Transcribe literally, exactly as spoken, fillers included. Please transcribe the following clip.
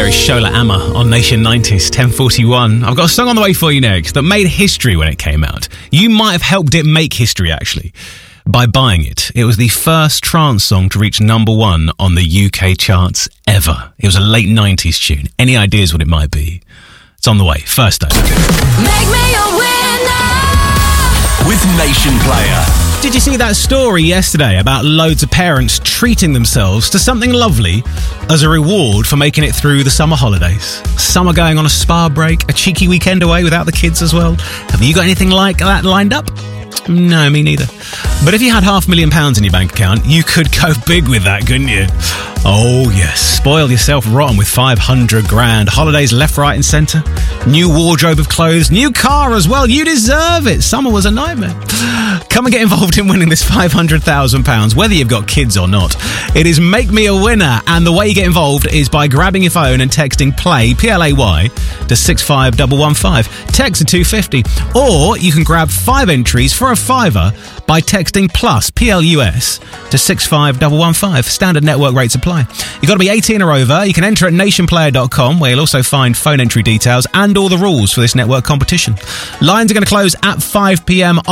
There is Shola Amma on Nation nineties, ten forty-one. I've got a song on the way for you next that made history when it came out. You might have helped it make history, actually, by buying it. It was the first trance song to reach number one on the U K charts ever. It was a late nineties tune. Any ideas what it might be? It's on the way. First though. Make me a winner with Nation Player. Did you see that story yesterday about loads of parents treating themselves to something lovely as a reward for making it through the summer holidays? Some are going on a spa break, a cheeky weekend away without the kids as well. Have you got anything like that lined up? No, me neither. But if you had half a million pounds in your bank account, you could go big with that, couldn't you? Oh, yes. Spoil yourself rotten with five hundred grand. Holidays left, right and centre. New wardrobe of clothes. New car as well. You deserve it. Summer was a nightmare. Come and get involved in winning this five hundred thousand pounds, whether you've got kids or not. It is Make Me a Winner. And the way you get involved is by grabbing your phone and texting PLAY, P L A Y, to six five one one five. Text to two fifty. Or you can grab five entries for a fiver by texting plus, P L U S, to six five one one five. Standard network rates apply. You've got to be eighteen or over. You can enter at nation player dot com, where you'll also find phone entry details and all the rules for this network competition. Lines are going to close at five p.m.